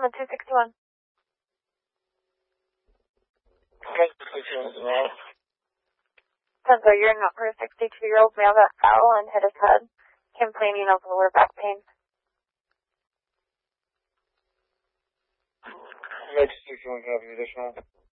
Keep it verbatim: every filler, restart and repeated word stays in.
one two six one. Turns out you're not for a sixty-two-year-old male got foul and hit his head, complaining of lower back pain. Emergency, can we have you additional?